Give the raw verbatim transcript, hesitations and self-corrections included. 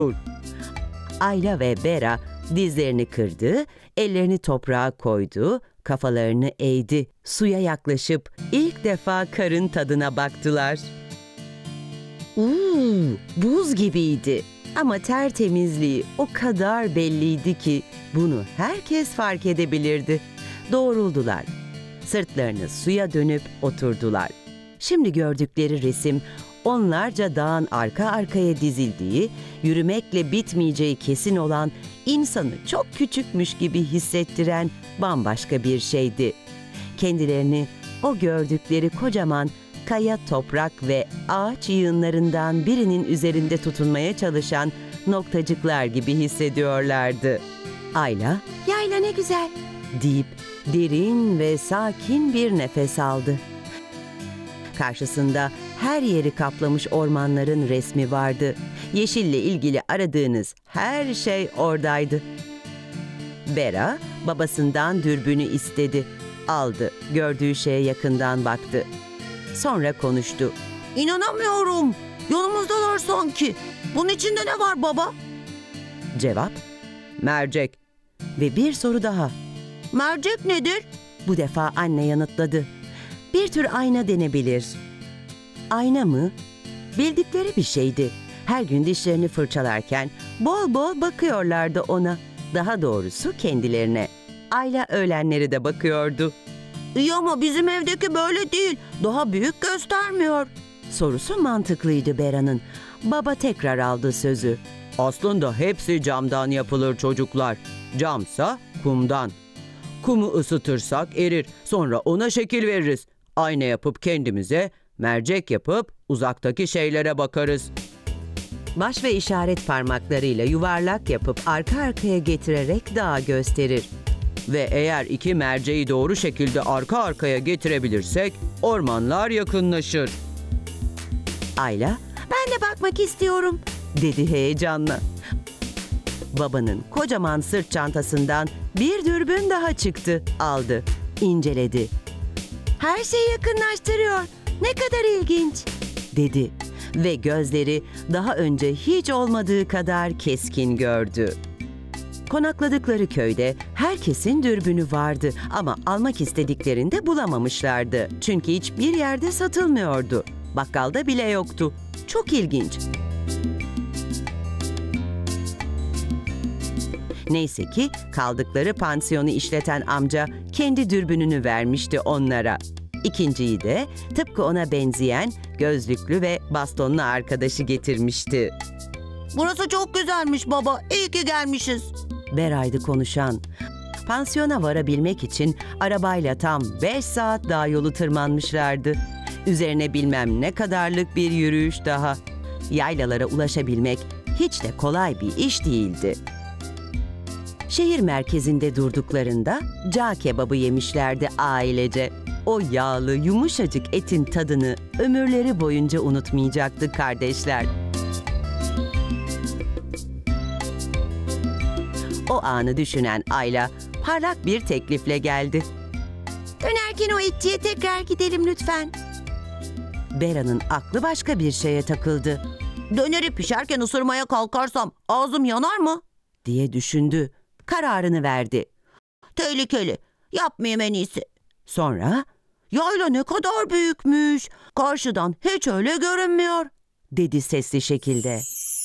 Ayla ve Bera dizlerini kırdı, ellerini toprağa koydu, kafalarını eğdi. Suya yaklaşıp ilk defa karın tadına baktılar. Uuu, buz gibiydi. Ama tertemizliği o kadar belliydi ki bunu herkes fark edebilirdi. Doğruldular. Sırtlarını suya dönüp oturdular. Şimdi gördükleri resim onlarca dağın arka arkaya dizildiği, yürümekle bitmeyeceği kesin olan, insanı çok küçükmüş gibi hissettiren bambaşka bir şeydi. Kendilerini o gördükleri kocaman kaya, toprak ve ağaç yığınlarından birinin üzerinde tutunmaya çalışan noktacıklar gibi hissediyorlardı. Ayla, "Yayla ne güzel," deyip derin ve sakin bir nefes aldı. Karşısında her yeri kaplamış ormanların resmi vardı. Yeşille ilgili aradığınız her şey oradaydı. Bera babasından dürbünü istedi. Aldı, gördüğü şeye yakından baktı. Sonra konuştu. "İnanamıyorum. Yanımızdalar sanki. Bunun içinde ne var baba?" Cevap, "Mercek." Ve bir soru daha. "Mercek nedir?" Bu defa anne yanıtladı. "Bir tür ayna denebilir." Ayna mı? Bildikleri bir şeydi. Her gün dişlerini fırçalarken bol bol bakıyorlardı ona. Daha doğrusu kendilerine. Ayla öğlenleri de bakıyordu. "İyi ama bizim evdeki böyle değil. Daha büyük göstermiyor." Sorusu mantıklıydı Bera'nın. Baba tekrar aldı sözü. "Aslında hepsi camdan yapılır çocuklar. Camsa kumdan. Kumu ısıtırsak erir. Sonra ona şekil veririz. Ayna yapıp kendimize, mercek yapıp uzaktaki şeylere bakarız." Baş ve işaret parmaklarıyla yuvarlak yapıp arka arkaya getirerek dağa gösterir. Ve eğer iki merceği doğru şekilde arka arkaya getirebilirsek ormanlar yakınlaşır. Ayla, "Ben de bakmak istiyorum," dedi heyecanla. Babanın kocaman sırt çantasından bir dürbün daha çıktı, aldı, inceledi. "Her şeyi yakınlaştırıyor. Ne kadar ilginç," dedi ve gözleri daha önce hiç olmadığı kadar keskin gördü. Konakladıkları köyde herkesin dürbünü vardı ama almak istediklerinde bulamamışlardı. Çünkü hiçbir yerde satılmıyordu. Bakkalda bile yoktu. Çok ilginç. Neyse ki kaldıkları pansiyonu işleten amca kendi dürbününü vermişti onlara. İkinciyi de tıpkı ona benzeyen gözlüklü ve bastonlu arkadaşı getirmişti. "Burası çok güzelmiş baba. İyi ki gelmişiz." Bera'ydı konuşan. Pansiyona varabilmek için arabayla tam beş saat dağ yolu tırmanmışlardı. Üzerine bilmem ne kadarlık bir yürüyüş daha. Yaylalara ulaşabilmek hiç de kolay bir iş değildi. Şehir merkezinde durduklarında cağ kebabı yemişlerdi ailece. O yağlı, yumuşacık etin tadını ömürleri boyunca unutmayacaktı kardeşler. O anı düşünen Ayla parlak bir teklifle geldi. "Dönerken o etçiye tekrar gidelim lütfen." Bera'nın aklı başka bir şeye takıldı. "Döneri pişerken ısırmaya kalkarsam ağzım yanar mı?" diye düşündü. Kararını verdi. "Tehlikeli. Yapmayayım en iyisi." Sonra, "Yayla ne kadar büyükmüş. Karşıdan hiç öyle görünmüyor," dedi sesli şekilde.